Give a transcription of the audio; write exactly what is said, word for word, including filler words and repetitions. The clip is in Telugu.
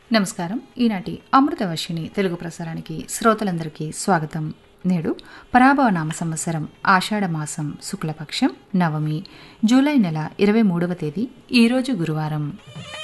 నమస్కారం. ఈనాటి అమృతవర్షిణి తెలుగు ప్రసారానికి శ్రోతలందరికీ స్వాగతం. నేడు పరాభవ నామ సంవత్సరం ఆషాఢమాసం శుక్లపక్షం నవమి, జూలై నెల ఇరవై మూడవ తేదీ, ఈరోజు గురువారం.